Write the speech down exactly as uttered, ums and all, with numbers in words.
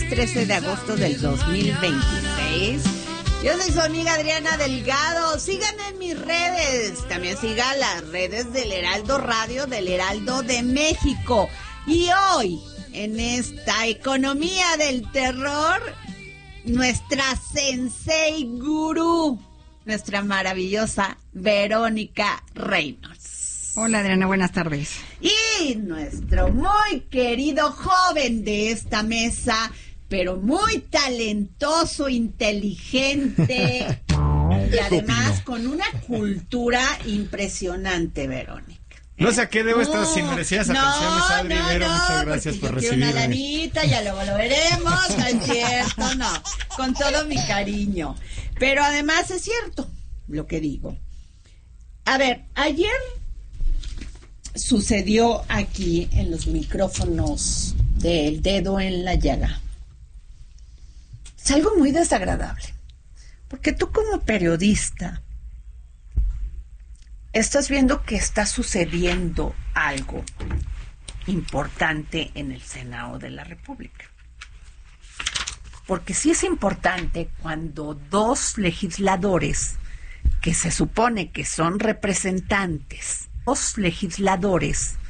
trece de agosto del dos mil veintiséis. Yo soy su amiga Adriana Delgado. Síganme en mis redes. También sigan las redes del Heraldo Radio, del Heraldo de México. Y hoy, en esta economía del terror, nuestra sensei gurú, nuestra maravillosa Verónica Reynolds. Hola Adriana, buenas tardes. Y nuestro muy querido joven de esta mesa, pero muy talentoso, inteligente y además con una cultura impresionante, Verónica. No sé a qué debo estas No, inmerecidas no, atenciones, Adri, no, Vero, no, muchas gracias porque por yo quiero una recibirme. lanita, ya luego lo veremos, no es cierto, no, con todo mi cariño. Pero además es cierto lo que digo. A ver, ayer sucedió aquí en los micrófonos del Dedo en la Llaga. Es algo muy desagradable, porque tú como periodista estás viendo que está sucediendo algo importante en el Senado de la República. Porque sí es importante cuando dos legisladores que se supone que son representantes, dos legisladores